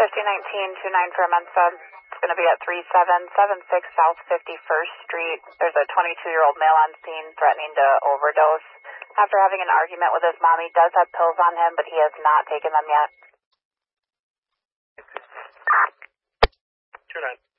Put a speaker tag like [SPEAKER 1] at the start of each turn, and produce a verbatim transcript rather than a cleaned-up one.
[SPEAKER 1] fifty nineteen twenty-nine for a men's sub. It's going to be at three seven seven six South fifty-first Street. There's a twenty-two-year-old male on scene threatening to overdose. After having an argument with his mom, he does have pills on him, but he has not taken them yet.
[SPEAKER 2] two nine.